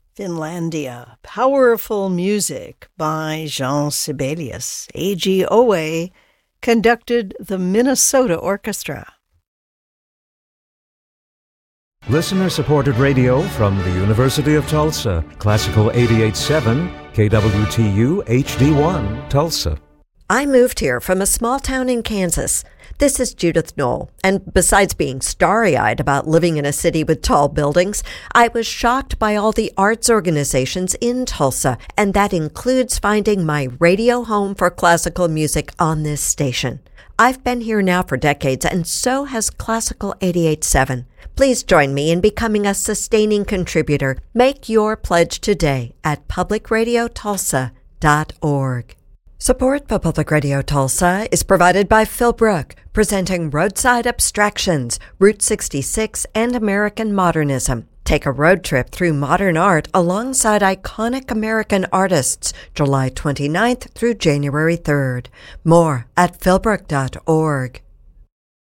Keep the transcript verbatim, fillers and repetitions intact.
Finlandia, powerful music by Jean Sibelius, A G O A, conducted the Minnesota Orchestra. Listener-supported radio from the University of Tulsa, Classical eighty-eight point seven, K W T U H D one, Tulsa. I moved here from a small town in Kansas. This is Judith Knoll, and besides being starry-eyed about living in a city with tall buildings, I was shocked by all the arts organizations in Tulsa, and that includes finding my radio home for classical music on this station. I've been here now for decades, and so has Classical eighty-eight point seven. Please join me in becoming a sustaining contributor. Make your pledge today at public radio tulsa dot org. Support for Public Radio Tulsa is provided by Philbrook, presenting Roadside Abstractions, Route sixty-six, and American Modernism. Take a road trip through modern art alongside iconic American artists, July twenty-ninth through January third. More at philbrook dot org.